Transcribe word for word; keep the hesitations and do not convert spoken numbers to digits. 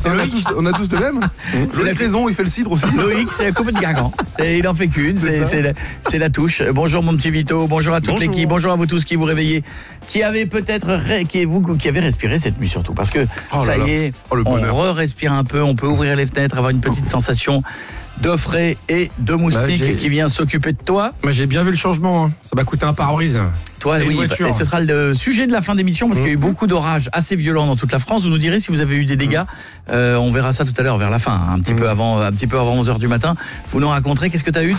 C'est on, a tous, on a tous de même. C'est la raison, il fait le cidre aussi. Loïc, c'est la coupe de Guingamp. Et il en fait qu'une, c'est, c'est, c'est, la, c'est la touche. Bonjour mon petit Vito, bonjour à toute bonjour. l'équipe, bonjour à vous tous qui vous réveillez, qui avez peut-être, ré, qui, vous, qui avez respiré cette nuit surtout. Parce que oh ça y est, oh, on re-respire un peu, on peut ouvrir les fenêtres, avoir une petite sensation de frais et de moustiques bah, qui vient s'occuper de toi. Moi j'ai bien vu le changement, hein. Ça m'a coûté un pare-brise. Toi, oui, et ce sera le sujet de la fin d'émission parce mmh. qu'il y a eu beaucoup d'orages assez violents dans toute la France. Vous nous direz si vous avez eu des dégâts. Mmh. Euh, on verra ça tout à l'heure vers la fin, un petit mmh. peu avant, un petit peu avant onze heures du matin. Vous nous raconterez qu'est-ce que tu as eu toi ?